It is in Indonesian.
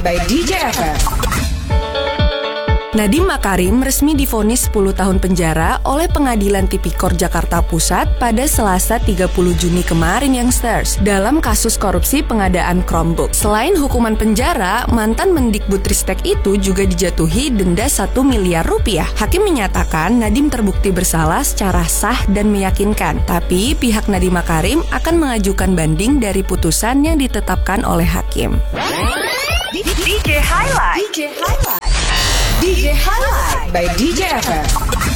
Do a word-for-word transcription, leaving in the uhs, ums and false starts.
by D J F M. Nadiem Makarim resmi divonis sepuluh tahun penjara oleh Pengadilan Tipikor Jakarta Pusat pada Selasa tiga puluh Juni kemarin, youngsters, dalam kasus korupsi pengadaan Chromebook. Selain hukuman penjara, mantan Mendikbudristek itu juga dijatuhi denda satu miliar rupiah. Hakim menyatakan Nadiem terbukti bersalah secara sah dan meyakinkan, tapi pihak Nadiem Makarim akan mengajukan banding dari putusan yang ditetapkan oleh hakim. D J Highlight. D J Highlight. D J Highlight by D J F M.